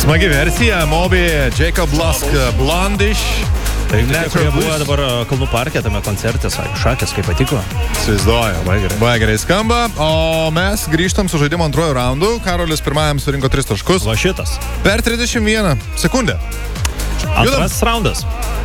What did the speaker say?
Smagi versija, Moby, Jacob Lusk, Blondish. Tai kurie buvo dabar Kalnų parke tame koncerte, šakės, kaip patiko. Įsivaizduoju, labai gerai skamba. O mes grįžtam su žaidimo antrojo raundu. Karolis pirmajam surinko 3 taškus. Va šitas. Per 31 sekundę. Antras raundas.